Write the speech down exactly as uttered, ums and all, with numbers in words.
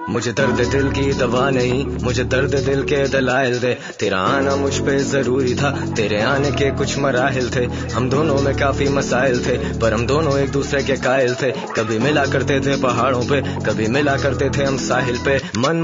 मुझे दर्द दिल की दवा नहीं, मुझे दर्द दिल के दलाइल दे। तेरा आना मुझ पे जरूरी था, तेरे आने के कुछ मराहिल थे। हम दोनों में काफी मसाइल थे, पर हम दोनों एक दूसरे के कायल थे। कभी मिला करते थे पहाड़ों पे, कभी मिला करते थे हम साहिल पे। मन